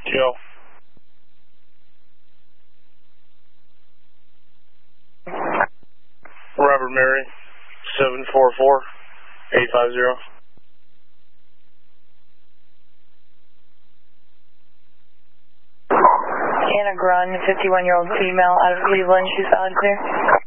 Joe. Robert Mary, 744-850. Anna Grun, 51-year-old female, out of Cleveland. She's valid clear.